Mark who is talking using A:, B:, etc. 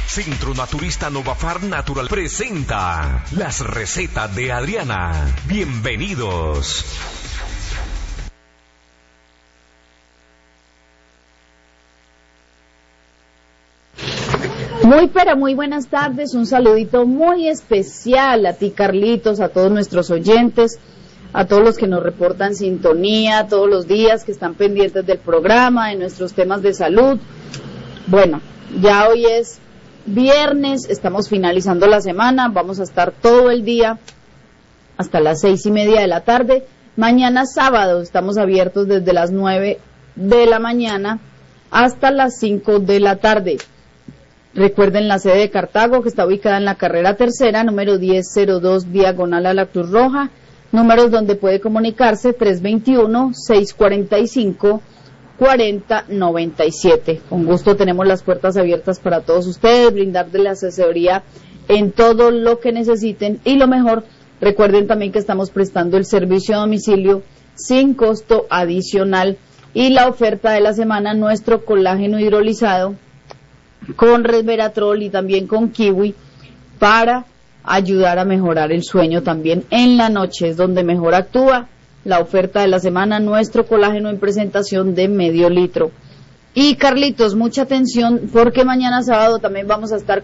A: Centro Naturista Novafar Natural presenta las recetas de Adriana. Bienvenidos.
B: Muy buenas tardes, un saludito muy especial a ti, Carlitos, a todos nuestros oyentes, a todos los que nos reportan sintonía todos los días, que están pendientes del programa, de nuestros temas de salud. Bueno, ya hoy es viernes, estamos finalizando la semana, vamos a estar todo el día hasta las 6:30 de la tarde. Mañana sábado estamos abiertos desde las 9 de la mañana hasta las 5 de la tarde. Recuerden la sede de Cartago, que está ubicada en la carrera tercera, número 1002, diagonal a la Cruz Roja. Números donde puede comunicarse: 321-645-4097. Con gusto tenemos las puertas abiertas para todos ustedes, brindarles la asesoría en todo lo que necesiten. Y lo mejor, recuerden también que estamos prestando el servicio a domicilio sin costo adicional. Y la oferta de la semana, nuestro colágeno hidrolizado con resveratrol y también con kiwi para ayudar a mejorar el sueño también en la noche, es donde mejor actúa. La oferta de la semana, nuestro colágeno en presentación de medio litro. Y Carlitos, mucha atención porque mañana sábado también vamos a estar